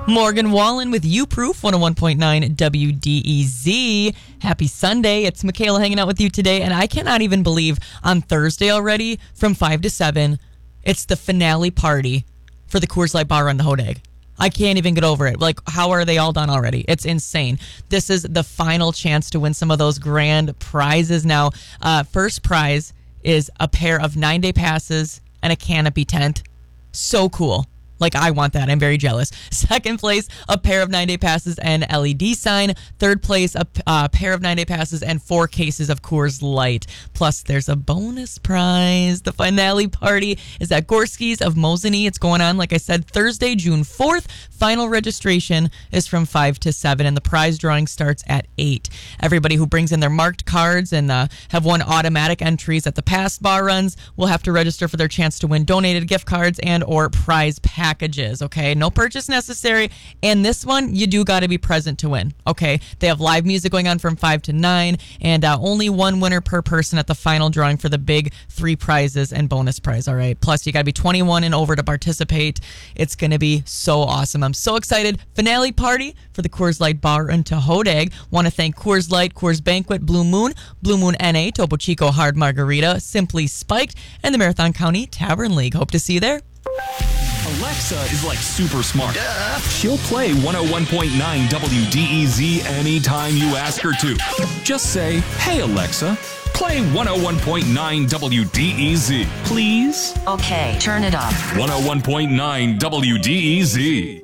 Morgan Wallen with You Proof, 101.9 WDEZ. Happy Sunday. It's Michaela hanging out with you today, and I cannot even believe on Thursday already from 5 to 7, it's the finale party for the Coors Light Bar Run to Hodag. I can't even get over it. Like, how are they all done already? It's insane. This is the final chance to win some of those grand prizes now. First prize is a pair of 9-day passes and a canopy tent. So cool. Like, I want that. I'm very jealous. Second place, a pair of 9-day passes and LED sign. Third place, a pair of 9-day passes and 4 cases of Coors Light. Plus, there's a bonus prize. The finale party is at Gorski's of Mosinee. It's going on, like I said, Thursday, June 4th. Final registration is from 5 to 7, and the prize drawing starts at 8. Everybody who brings in their marked cards and have won automatic entries at the past bar runs will have to register for their chance to win donated gift cards and or prize packages, okay? No purchase necessary. And this one, you do got to be present to win, okay? They have live music going on from 5 to 9, and only one winner per person at the final drawing for the big 3 prizes and bonus prize, all right? Plus, you got to be 21 and over to participate. It's going to be so awesome. I'm so excited. Finale party for the Coors Light Bar in Hodag. Want to thank Coors Light, Coors Banquet, Blue Moon NA, Topo Chico Hard Margarita, Simply Spiked, and the Marathon County Tavern League. Hope to see you there. Alexa is like super smart. She'll play 101.9 WDEZ anytime you ask her to. Just say, "Hey Alexa, play 101.9 WDEZ, please." Okay, turn it up. 101.9 WDEZ.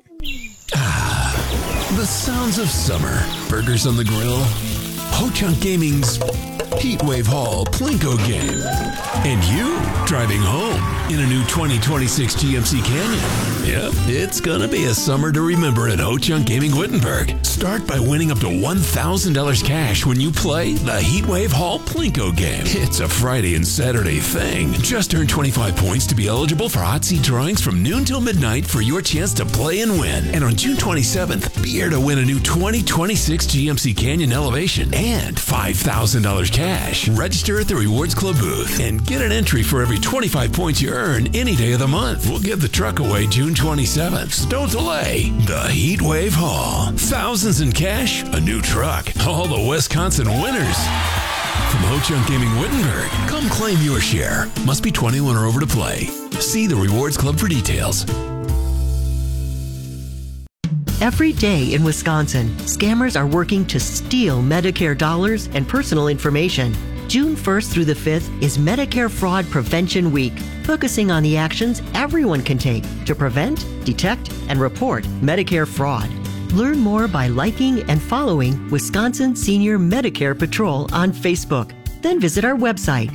The sounds of summer. Burgers on the grill. Ho-Chunk Gaming's Heatwave Hall Plinko game. And you driving home in a new 2026 GMC Canyon. Yep, it's gonna be a summer to remember at Ho-Chunk Gaming Wittenberg. Start by winning up to $1,000 cash when you play the Heatwave Hall Plinko game. It's a Friday and Saturday thing. Just earn 25 points to be eligible for hot seat drawings from noon till midnight for your chance to play and win. And on June 27th, be here to win a new 2026 GMC Canyon Elevation and $5,000 cash. Register at the Rewards Club booth and get an entry for every 25 points you earn any day of the month. We'll give the truck away June 27th. So don't delay. The Heatwave Hall. Thousands in cash, a new truck. All the Wisconsin winners. From Ho-Chunk Gaming Wittenberg, come claim your share. Must be 21 or over to play. See the Rewards Club for details. Every day in Wisconsin, scammers are working to steal Medicare dollars and personal information. June 1st through the 5th is Medicare Fraud Prevention Week, focusing on the actions everyone can take to prevent, detect, and report Medicare fraud. Learn more by liking and following Wisconsin Senior Medicare Patrol on Facebook. Then visit our website,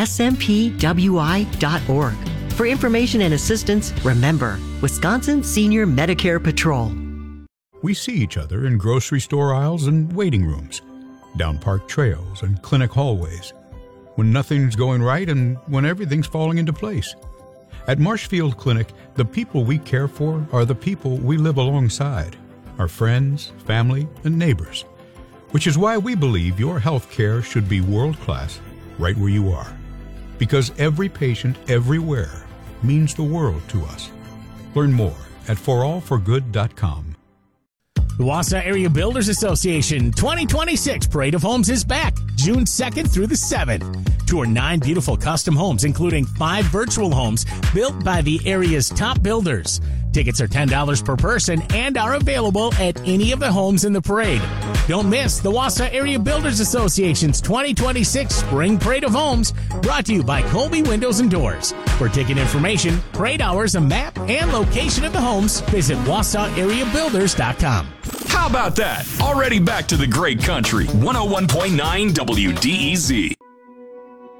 smpwi.org. For information and assistance, remember, Wisconsin Senior Medicare Patrol. We see each other in grocery store aisles and waiting rooms, down park trails and clinic hallways, when nothing's going right and when everything's falling into place. At Marshfield Clinic, the people we care for are the people we live alongside, our friends, family, and neighbors, which is why we believe your health care should be world-class right where you are, because every patient everywhere means the world to us. Learn more at forallforgood.com. The Wausau Area Builders Association 2026 Parade of Homes is back June 2nd through the 7th. Tour 9 beautiful custom homes, including 5 virtual homes built by the area's top builders. Tickets are $10 per person and are available at any of the homes in the parade. Don't miss the Wausau Area Builders Association's 2026 Spring Parade of Homes, brought to you by Colby Windows and Doors. For ticket information, parade hours, a map, and location of the homes, visit WausauAreaBuilders.com. How about that? Already back to the great country. 101.9 WDEZ.